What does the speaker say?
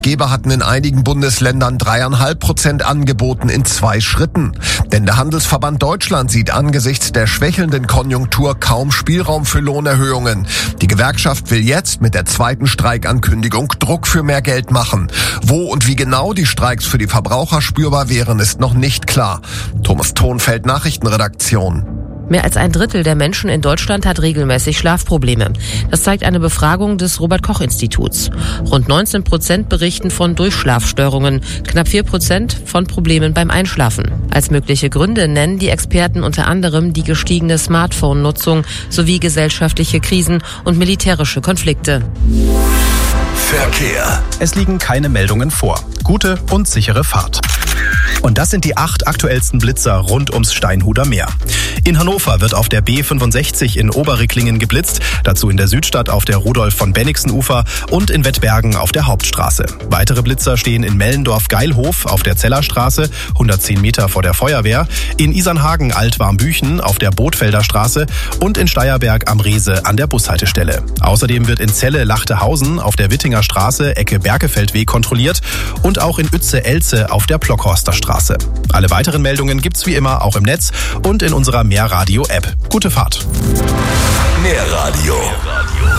Geber hatten in einigen Bundesländern 3,5% angeboten in 2 Schritten. Denn der Handelsverband Deutschland sieht angesichts der schwächelnden Konjunktur kaum Spielraum für Lohnerhöhungen. Die Gewerkschaft will jetzt mit der zweiten Streikankündigung Druck für mehr Geld machen. Wo und wie genau die Streiks für die Verbraucher spürbar wären, ist noch nicht klar. Thomas Thonfeld, Nachrichtenredaktion. Mehr als ein Drittel der Menschen in Deutschland hat regelmäßig Schlafprobleme. Das zeigt eine Befragung des Robert-Koch-Instituts. Rund 19% berichten von Durchschlafstörungen, knapp 4% von Problemen beim Einschlafen. Als mögliche Gründe nennen die Experten unter anderem die gestiegene Smartphone-Nutzung sowie gesellschaftliche Krisen und militärische Konflikte. Verkehr. Es liegen keine Meldungen vor. Gute und sichere Fahrt. Und das sind die 8 aktuellsten Blitzer rund ums Steinhuder Meer. In Hannover wird auf der B65 in Oberricklingen geblitzt, dazu in der Südstadt auf der Rudolf-von-Bennigsen-Ufer und in Wettbergen auf der Hauptstraße. Weitere Blitzer stehen in Mellendorf-Geilhof auf der Zellerstraße, 110 Meter vor der Feuerwehr, in Isernhagen-Altwarmbüchen auf der Bootfelder Straße und in Steierberg am Reese an der Bushaltestelle. Außerdem wird in Celle-Lachtehausen auf der Wittinger Straße Ecke Berkefeldweg kontrolliert und auch in Uetze-Elze auf der Plockhorster Straße. Alle weiteren Meldungen gibt's wie immer auch im Netz und in unserer Mehrradio-App. Gute Fahrt. Mehrradio.